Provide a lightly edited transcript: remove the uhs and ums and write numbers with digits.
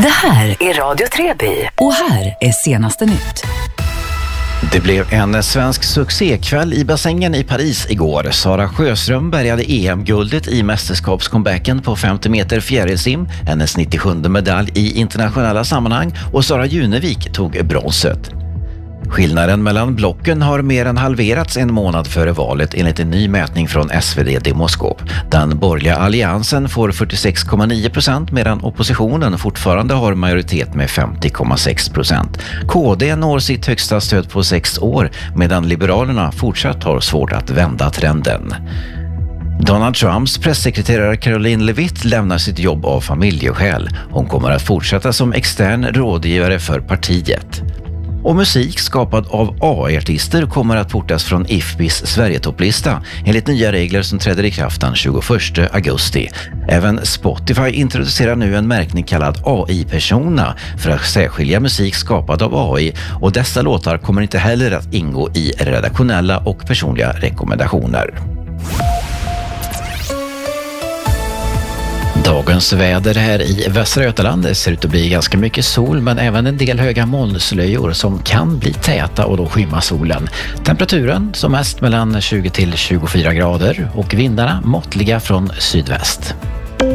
Det här är Radio Treby och här är senaste nytt. Det blev en svensk succékväll i bassängen i Paris igår. Sara Sjöström bärgade EM-guldet i mästerskapscomebacken på 50 meter fjärilsim, hennes 97:e medalj i internationella sammanhang, och Sara Junevik tog bronset. Skillnaden mellan blocken har mer än halverats en månad före valet enligt en ny mätning från SvD Demoskop. Den borgerliga alliansen får 46,9% medan oppositionen fortfarande har majoritet med 50,6%. KD når sitt högsta stöd på 6 år medan Liberalerna fortsatt har svårt att vända trenden. Donald Trumps pressekreterare Caroline Levitt lämnar sitt jobb av familjeskäl. Hon kommer att fortsätta som extern rådgivare för partiet. Och musik skapad av AI-artister kommer att portas från IFPIs Sverige-topplista enligt nya regler som träder i kraft den 21 augusti. Även Spotify introducerar nu en märkning kallad AI-persona för att särskilja musik skapad av AI, och dessa låtar kommer inte heller att ingå i redaktionella och personliga rekommendationer. Dagens väder här i Västra Götaland ser ut att bli ganska mycket sol, men även en del höga molnslöjor som kan bli täta och då skymma solen. Temperaturen som mest mellan 20 till 24 grader och vindarna måttliga från sydväst.